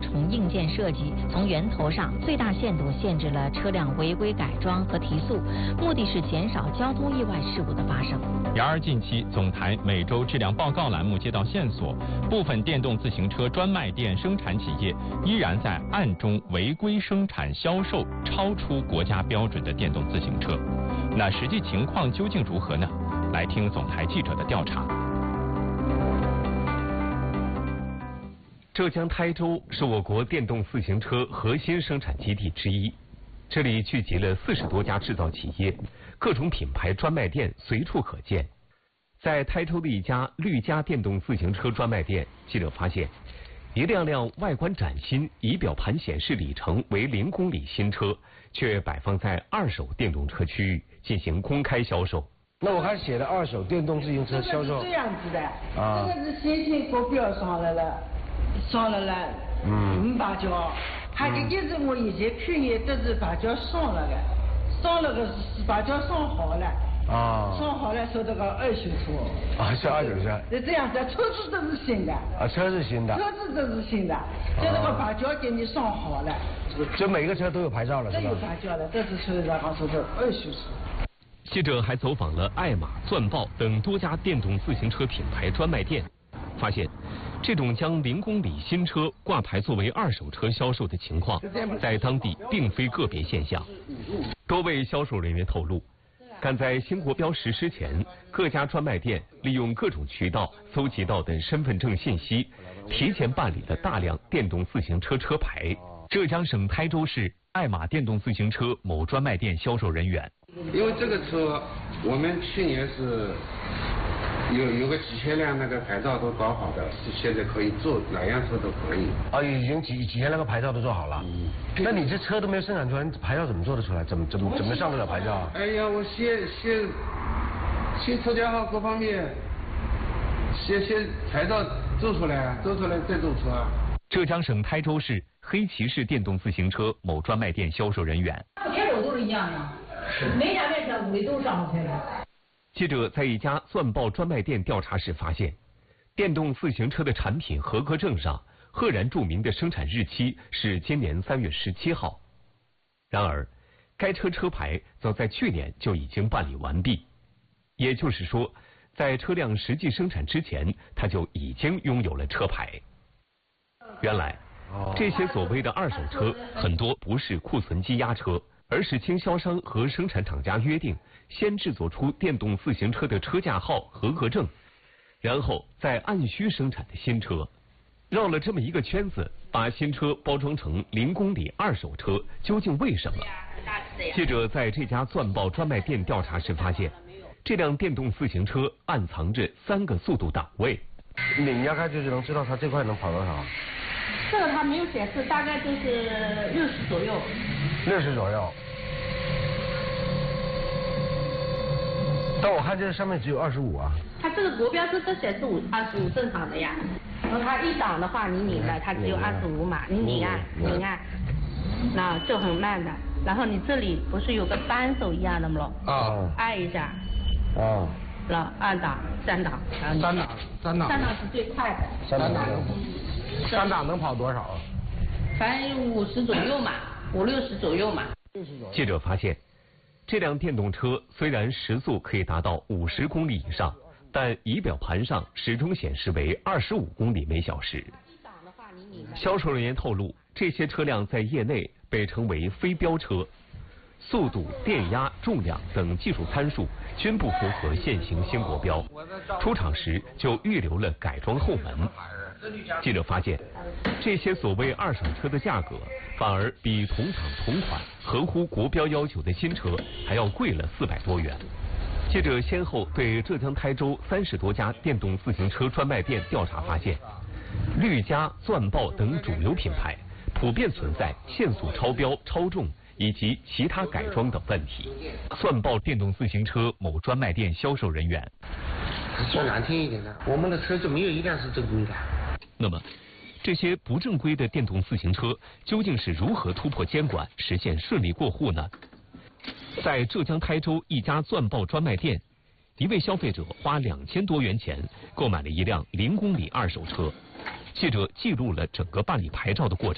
重硬件设计，从源头上最大限度限制了车辆违规改装和提速，目的是减少交通意外事故的发生。 然而近期总台每周质量报告栏目接到线索，部分电动自行车专卖店生产企业依然在暗中违规生产销售超出国家标准的电动自行车。那实际情况究竟如何呢？来听总台记者的调查。 浙江台州是我国电动自行车核心生产基地之一，这里聚集了40多家制造企业，各种品牌专卖店随处可见。在台州的一家绿嘉电动自行车专卖店，记者发现，一辆辆外观崭新、仪表盘显示里程为0公里新车，却摆放在二手电动车区域进行公开销售。 那我还写了二手电动自行车销售。 这样子的，这个是先前国标上来了500角，还有一是我以前去年都是把角上了的，上了个是把角上好了。上好了，说这个二手车。 是二手车。 是这样子，车子都是新的。 车是新的。 车子都是新的，就这个把角给你上好了。 就每个车都有牌照了，是吧？ 都有牌照了，这是属于然后说的二手车。 记者还走访了爱玛、钻豹等多家电动自行车品牌专卖店，发现这种将0公里新车挂牌作为二手车销售的情况，在当地并非个别现象。多位销售人员透露，赶在新国标实施前，各家专卖店利用各种渠道搜集到的身份证信息，提前办理了大量电动自行车车牌。浙江省台州市爱玛电动自行车某专卖店销售人员， 因为这个车我们去年是有个几千辆那个牌照都搞好的，现在可以做哪样车都可以。 已经几千辆个牌照都做好了。那你这车都没有生产出来，牌照怎么做得出来？怎么上得了牌照啊？ 哎呀，我先车架号各方面，先牌照做出来再做车啊。 浙江省台州市黑骑士电动自行车某专卖店销售人员， 别楼都是一样的，每家卖车屋里都上不去了。 记者在一家钻豹专卖店调查时发现，电动自行车的产品合格证上赫然注明的生产日期是今年3月17号。然而，该车车牌早在去年就已经办理完毕，也就是说，在车辆实际生产之前，它就已经拥有了车牌。原来，这些所谓的二手车很多不是库存积压车，而是经销商和生产厂家约定，先制作出电动自行车的车架号合格证，然后再按需生产的新车。绕了这么一个圈子，把新车包装成0公里二手车，究竟为什么？记者在这家钻豹专卖店调查时发现，这辆电动自行车暗藏着3个速度档位。 你压开就是能知道它这块能跑多少？ 这个它没有显示，大概就是60左右。 60左右。但我看这上面只有25啊。 它这个国标是都显示25正常的呀。然后它一档的话，你拧了，它只有25码，你拧按，那就很慢的。然后你这里不是有个扳手一样的吗？按一下。然后2档、3档，然后3档是最快的。 3档能跑多少啊？ 反正50左右嘛，50-60左右嘛。 记者发现，这辆电动车虽然时速可以达到50公里以上，但仪表盘上始终显示为25公里每小时。销售人员透露，这些车辆在业内被称为非标车，速度、电压、重量等技术参数均不符合现行新国标，出厂时就预留了改装后门。记者发现，这些所谓二手车的价格反而比同厂同款、合乎国标要求的新车还要贵了400多元。记者先后对浙江台州30多家电动自行车专卖店调查发现，绿嘉、钻豹等主流品牌普遍存在限速超标、超重以及其他改装等问题。钻豹电动自行车某专卖店销售人员， 说难听一点的，我们的车就没有一辆是正规的。 那么，这些不正规的电动自行车究竟是如何突破监管，实现顺利过户呢？在浙江台州一家钻豹专卖店，一位消费者花2000多元钱购买了一辆0公里二手车。记者记录了整个办理牌照的过程。